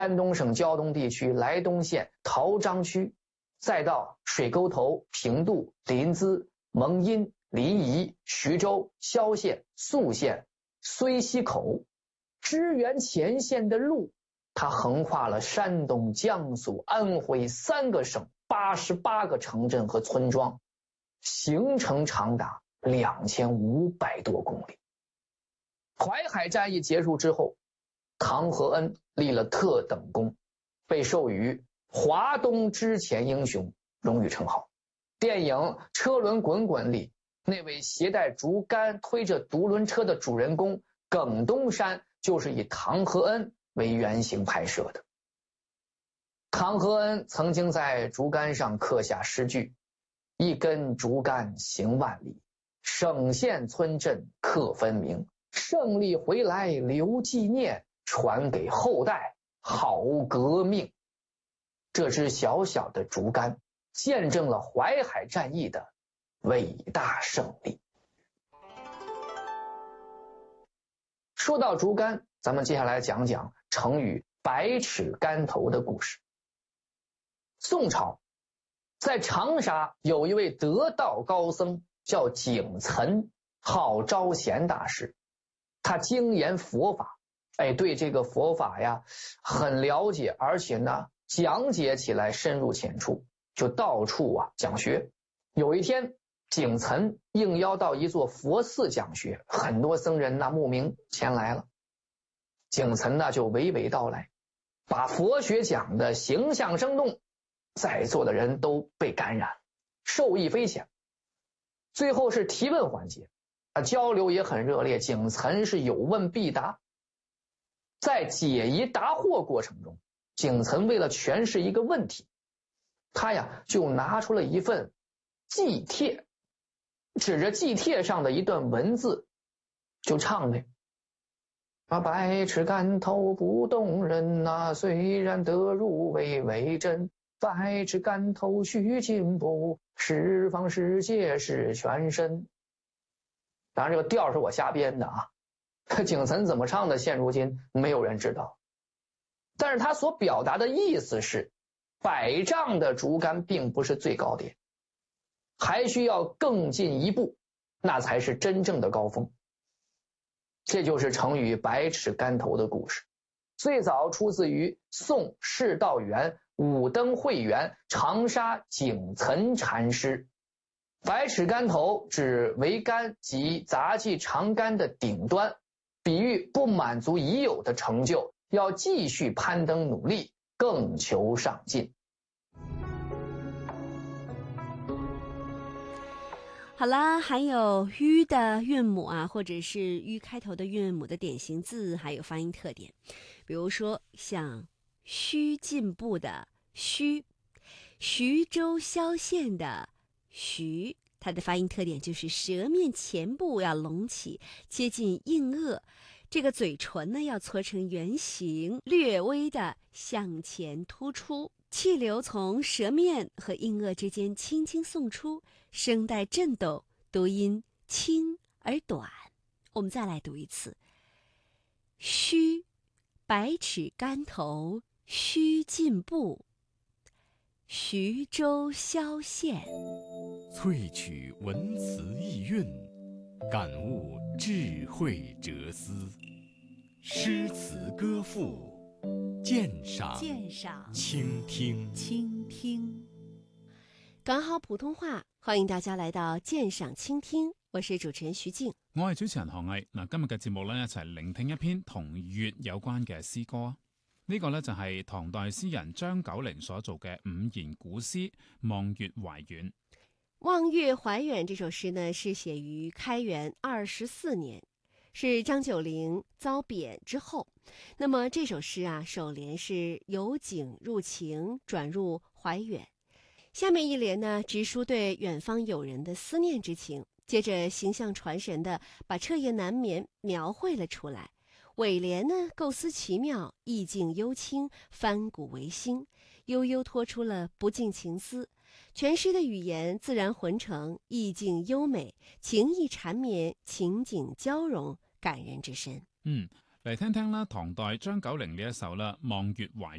山东省胶东地区莱东县陶章区，再到水沟头、平度、临淄、蒙阴、临沂、徐州、萧县、宿县、睢溪口，支援前线的路，它横跨了山东、江苏、安徽3个省88个城镇和村庄，行程长达2500多公里。淮海战役结束之后，唐和恩立了特等功，被授予华东之前英雄荣誉称号。电影《车轮滚滚》里，那位携带竹竿推着独轮车的主人公耿东山就是以唐和恩为原型拍摄的。唐和恩曾经在竹竿上刻下诗句：一根竹竿行万里，省县村镇刻分明，胜利回来留纪念，传给后代好革命。这支小小的竹竿见证了淮海战役的伟大胜利。说到竹竿，咱们接下来讲讲成语百尺竿头的故事。宋朝在长沙有一位得道高僧叫景岑，号招贤大师。他精研佛法，对这个佛法呀很了解，而且呢讲解起来深入浅出，就到处讲学。有一天，景岑应邀到一座佛寺讲学，很多僧人慕名前来了。景岑就娓娓道来，把佛学讲的形象生动，在座的人都被感染，受益匪浅。最后是提问环节，交流也很热烈，景岑是有问必答。在解疑答惑过程中，景岑为了诠释一个问题，他就拿出了一份祭帖，指着祭帖上的一段文字就唱呗：百尺竿头不动人虽然得入微微真，百尺竿头须进步，十方世界是全身。当然这个调是我瞎编的景岑怎么唱的现如今没有人知道，但是他所表达的意思是100丈的竹竿并不是最高点，还需要更进一步，那才是真正的高峰。这就是成语百尺竿头的故事，最早出自于宋释道元武登会元长沙景岑禅师。百尺竿头指桅杆及杂技长杆的顶端，比喻不满足已有的成就，要继续攀登努力，更求上进。 好啦，还有吁的韵母或者是吁开头的韵母的典型字还有发音特点，比如说像须进步的须，徐州萧县的徐，它的发音特点就是舌面前部要隆起，接近硬腭，这个嘴唇呢要搓成圆形，略微的向前突出，气流从舌面和硬腭之间轻轻送出，声带震动，读音轻而短。我们再来读一次：须，百尺竿头须进步，徐州萧县。 萃取文辞意蕴，感悟智慧哲思，诗词歌赋，鉴赏倾听。 讲好普通話，歡迎大家嚟到鑑賞傾聽，我是主持人徐靜。 我係主持人何毅。今日嘅節目呢，一齊聆聽一篇同月有關嘅詩歌。呢個呢，就係唐代詩人張九齡所做嘅五言古詩《望月懷遠》。 《望月懷遠》這首詩呢，是寫於開元24年，是張九齡遭貶之後。那麼這首詩首聯是由景入情，轉入懷遠。下面一聯呢，直抒對遠方友人的思念之情，接着形象傳神的把徹夜難眠描繪了出來。尾聯呢，構思奇妙，意境幽清，翻古為新，悠悠托出了不盡情思。全詩的語言自然渾成，意境優美，情意纏綿，情景交融，感人至深。 嚟聽聽啦，唐代張九齡呢一首啦《望月懷